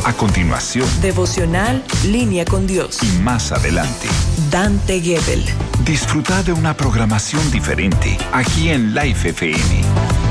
A continuación, Devocional Línea con Dios. y más adelante, Dante Gebel. disfruta de una programación diferente aquí en Life FM.